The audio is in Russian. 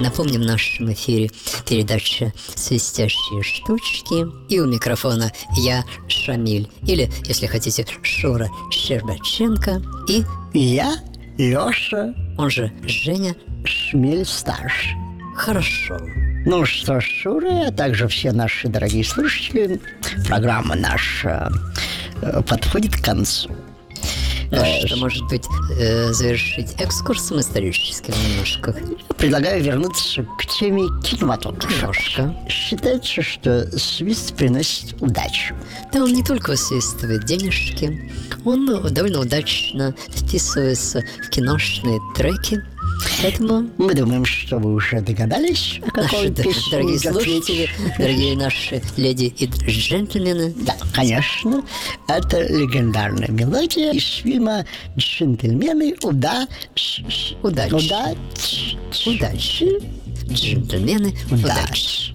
Напомним, в нашем эфире передача «Свистящие штучки». И у микрофона я, Шамиль, или, если хотите, Шура Щербаченко. И я, Леша, он же Женя Шмель-старший. Хорошо. Ну что ж, Шура, а также все наши дорогие слушатели, программа наша подходит к концу. Что, может быть, завершить экскурсом историческим немножко? Предлагаю вернуться к теме кинематографа. Немножко. Считается, что свист приносит удачу. Да, он не только высвистывает денежки, он довольно удачно вписывается в киношные треки. Поэтому мы думаем, что вы уже догадались, о какой песне дорогие идет слушатели, речь. дорогие наши леди и джентльмены. Да, конечно. Это легендарная мелодия из фильма «Джентльмены удачи». Удачи. Джентльмены удачи.